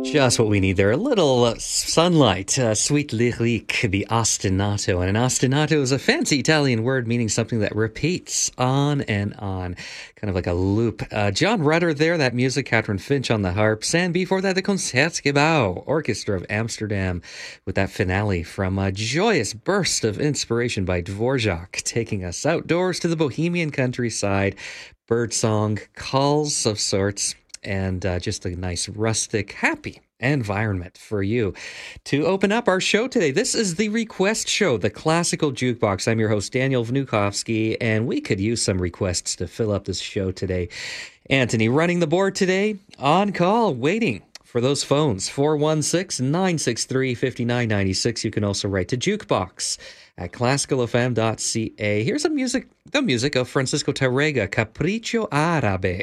Just what we need there. A little sunlight, sweet lyrique, the ostinato. And an ostinato is a fancy Italian word meaning something that repeats on and on, kind of like a loop. John Rutter there, that music, Catherine Finch on the harps. And before that, the Concertgebouw Orchestra of Amsterdam with that finale from a joyous burst of inspiration by Dvorak, taking us outdoors to the Bohemian countryside. Birdsong, calls of sorts, and just a nice rustic, happy environment for you to open up our show today. This is the Request Show, the Classical Jukebox. I'm your host, Daniel Vnukovsky, and we could use some requests to fill up this show today. Anthony running the board today, on call, waiting for those phones, 416-963-5996. You can also write to jukebox at classicalfm.ca. Here's the music of Francisco Tárrega, Capriccio Árabe.